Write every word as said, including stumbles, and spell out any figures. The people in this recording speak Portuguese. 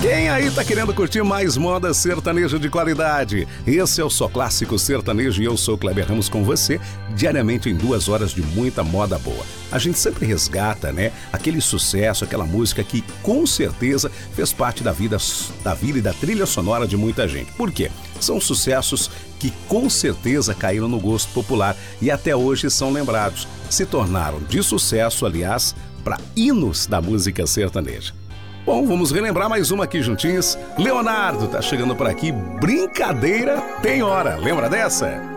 Quem aí tá querendo curtir mais moda sertaneja de qualidade? Esse é o Só Clássico Sertanejo e eu sou o Kleber Ramos com você, diariamente em duas horas de muita moda boa. A gente sempre resgata, né, aquele sucesso, aquela música que com certeza fez parte da vida, da vida e da trilha sonora de muita gente. Por quê? São sucessos que com certeza caíram no gosto popular e até hoje são lembrados. Se tornaram de sucesso, aliás, para hinos da música sertaneja. Bom, vamos relembrar mais uma aqui juntinhos. Leonardo tá chegando por aqui. Brincadeira tem hora. Lembra dessa?